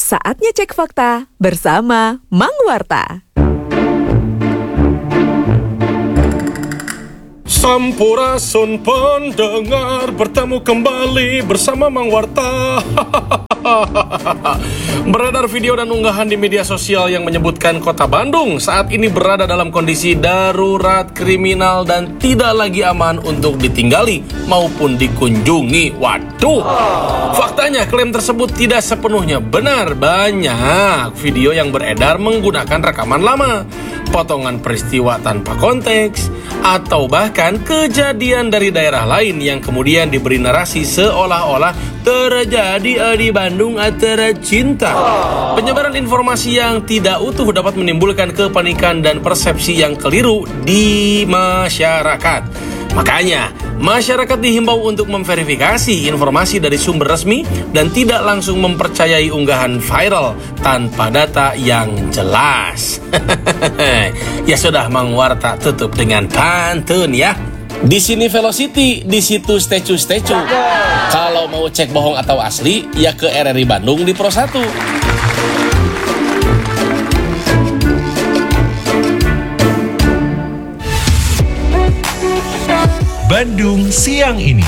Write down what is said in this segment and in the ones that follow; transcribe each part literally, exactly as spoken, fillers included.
Saatnya cek fakta bersama Mang Warta. Sampurasun pendengar, bertemu kembali bersama Mang Warta. Beredar video dan unggahan di media sosial yang menyebutkan kota Bandung saat ini berada dalam kondisi darurat kriminal dan tidak lagi aman untuk ditinggali maupun dikunjungi. Waduh, faktanya klaim tersebut tidak sepenuhnya benar. Banyak video yang beredar menggunakan rekaman lama, potongan peristiwa tanpa konteks, atau bahkan kejadian dari daerah lain yang kemudian diberi narasi seolah-olah terjadi di Bandung antara cinta. Penyebaran informasi yang tidak utuh dapat menimbulkan kepanikan dan persepsi yang keliru di masyarakat. Makanya, masyarakat dihimbau untuk memverifikasi informasi dari sumber resmi dan tidak langsung mempercayai unggahan viral tanpa data yang jelas. Ya sudah, Mang Warta tutup dengan pantun ya. Di sini Velocity, di situ statue-statue. Kalau mau cek bohong atau asli, ya ke R R I Bandung di Pro satu. Bandung siang ini.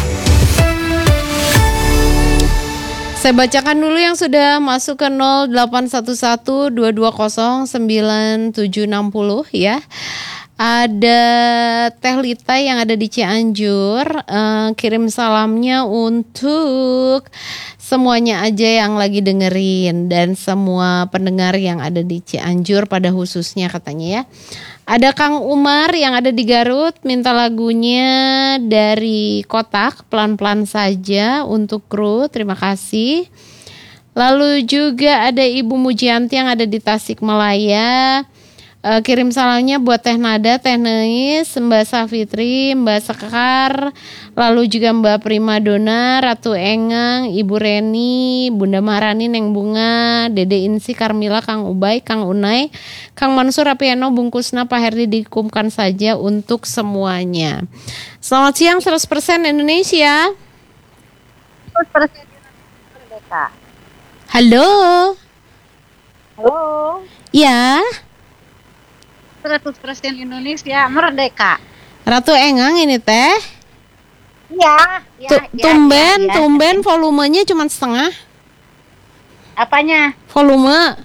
Saya bacakan dulu yang sudah masuk ke nol delapan satu satu dua dua nol sembilan tujuh enam nol ya. Ada Teh Lita yang ada di Cianjur, uh, kirim salamnya untuk semuanya aja yang lagi dengerin dan semua pendengar yang ada di Cianjur pada khususnya katanya ya. Ada Kang Umar yang ada di Garut, minta lagunya dari Kotak, pelan-pelan saja untuk kru, terima kasih. Lalu juga ada Ibu Mujianti yang ada di Tasikmalaya. Uh, kirim salamnya buat Teh Nada, Teh Neis, Mbak Safitri, Mbak Sekar, lalu juga Mbak Primadona, Ratu Engang, Ibu Reni, Bunda Maharani, Neng Bunga, Dede Insi, Karmila, Kang Ubay, Kang Unai, Kang Mansur, Rapiano, Bungkusna, Pak Herdi dikumkan saja untuk semuanya. Selamat siang seratus persen Indonesia. seratus persen Merdeka. Halo. Halo. Ya. seratus persen Indonesia merdeka. Ratu Engang ini teh. Iya, ya, T- ya, tumben, ya, ya. tumben volumenya cuma setengah. Apanya? Volume.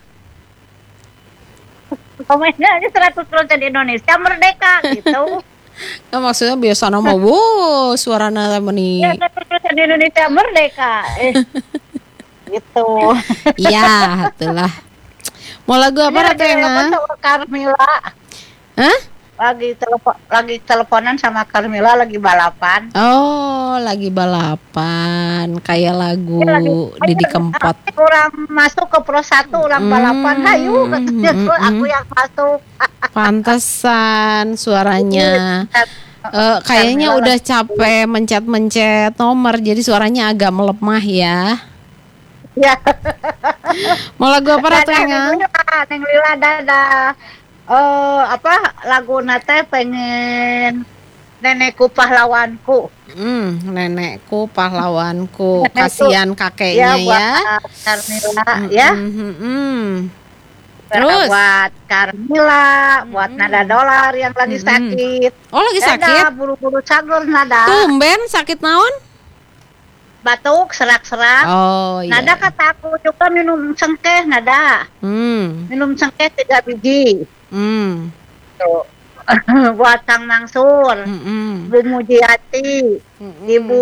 Komennya aja seratus persen Indonesia merdeka gitu. Nah, maksudnya biasa nama wow, suarana meni. Ya, seratus persen Indonesia merdeka. Eh, gitu. Iya, itulah. Mau lagu apa Ratu Engang? Karmila. Hah? Lagi telepon, lagi teleponan sama Karmila lagi balapan. Oh, lagi balapan, kayak lagu Ya, lagi, Didi Kempot. Orang masuk ke Pro satu, orang Mm, balapan, hayu katanya mm, tuh, mm. aku yang masuk. Pantesan suaranya. Eh, kayaknya Karmila udah lagi- capek mencet-mencet nomor, jadi suaranya agak melemah ya. Ya. Mau lagu apa Ratu Dadah, Engang? Neng Lila, Neng Lila, dadah. Eh, apa lagu nate pengen nenekku pahlawanku. Hmm, nenekku pahlawanku, Nenekku. kasihan kakeknya Ya, buat ya. Karmila ya. Hmm, hmm, hmm. Terus? Buat Karmila, buat Mm-mm. Nada Dolar yang lagi Mm-mm. sakit. Oh, lagi Dadah, sakit? buru-buru cagur Nada. Tumben sakit naon? Batuk, serak-serak. Oh iya. Nada kata aku juga minum cengkeh, Nada. Hmm, Minum cengkeh tiga biji. hmm, Tuh. Buat Kang Mansur, hmm, hmm. Bu Mujiati, Hmm. Ibu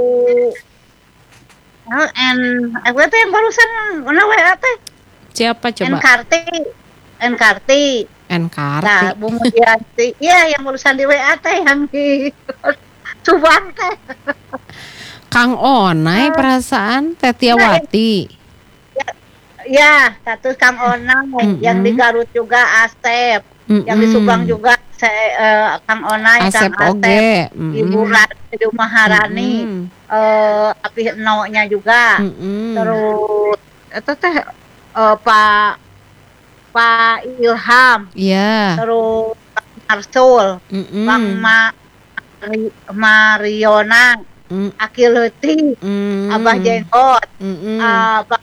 oh, en eh itu yang barusan mana W A teh? Siapa coba? Enkarti. Enkarti. Enkarti. Nah, Bu Mujiati. Iya, yang barusan di W A teh yang di Subang teh. Kang Onai perasaan Tetiawati. Ya, satu Kang Onang, Mm-mm. yang di Garut juga Asep, yang di Mm-mm. Subang juga saya, eh, Kang Onai, Asep Kang oge. Asep, Ibu Rati, Ibu Maharani, Mm-mm. eh Api Eno-nya juga, Mm-mm. terus itu teh eh, Pak Pak Ilham, Iya. terus Kang Marsul, Mm-mm. Bang Ma, Mari- Mariona, Mm. Aki Leutik, Mm. Abah Jenggot, Mm-mm. ah, Pak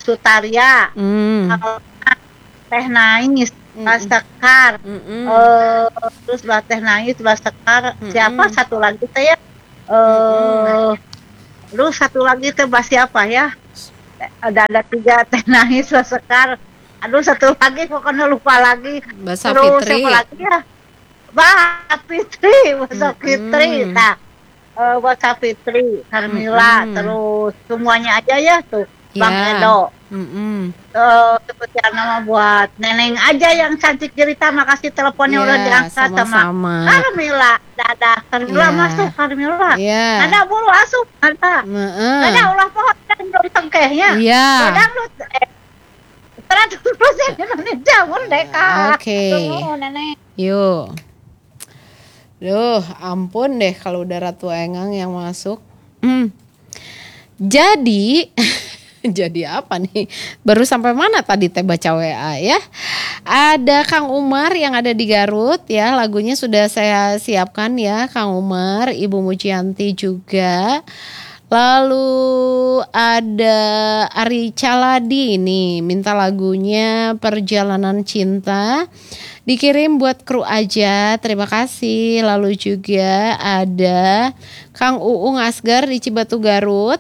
Sutaria, Hmm. Teh Nais, Mbak Mm-mm. Sekar, Mm-mm. eh, terus Mbak Teh Nais, Mbak Sekar, Mm-mm. siapa satu lagi teh ya? Eh, terus satu lagi teh Mbak siapa ya? Ada ada tiga Teh Nais, Mbak Sekar. Aduh satu lagi pokoknya lupa lagi. Mbak Terus Safitri. siapa lagi ya? Mbak Fitri, Mbak Safitri, Mm-mm. nah, eh, Mbak Safitri, Carmila, Mm-mm. terus semuanya aja ya tuh, Bang Ya. Edo. Mm-mm. Eh, seperti nama buat Neneng aja yang cantik cerita, makasih teleponnya Ya, udah diangkat sama sama-sama. Carmila, dadah, Carmila Ya. masuk, Carmila, Ya. ada bulu asup, ada, Heeh. ada ulah pohon dan belum tengkehnya, Iya. dangdut, eh, seratus persen Indonesia merdeka. Oke. Tuh, Neneng. Yuk. Duh, ampun deh kalau udah Ratu Engang yang masuk. Hmm. Jadi, jadi apa nih? Baru sampai mana tadi teh baca W A ya? Ada Kang Umar yang ada di Garut ya, lagunya sudah saya siapkan ya, Kang Umar, Ibu Mujianti juga. Lalu ada Ari Caladi nih, minta lagunya Perjalanan Cinta. Dikirim buat kru aja, terima kasih. Lalu juga ada Kang Uung Asgar di Cibatu Garut.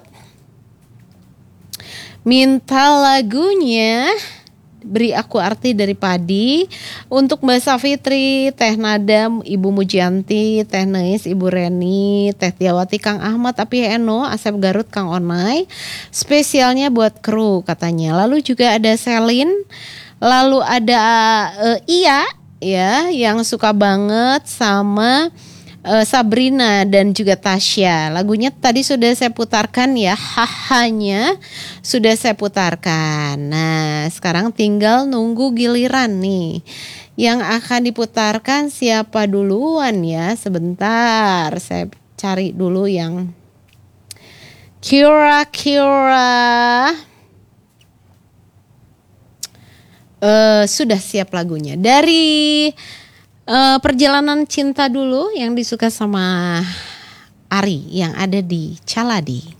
Minta lagunya Beri Aku Arti dari Padi. Untuk Mbak Safitri, Teh Nadam, Ibu Mujianti, Teh Neis, Ibu Reni, Teh Tiawati, Kang Ahmad, Api Eno, Asep Garut, Kang Onai. Spesialnya buat kru katanya. Lalu juga ada Selin. Lalu ada uh, Iya ya yang suka banget sama uh, Sabrina dan juga Tasya. Lagunya tadi sudah saya putarkan ya, hahanya sudah saya putarkan. Nah, sekarang tinggal nunggu giliran nih. Yang akan diputarkan siapa duluan ya? Sebentar, saya cari dulu yang kira-kira Uh, sudah siap lagunya dari uh, Perjalanan Cinta dulu yang disuka sama Ari yang ada di Caladi.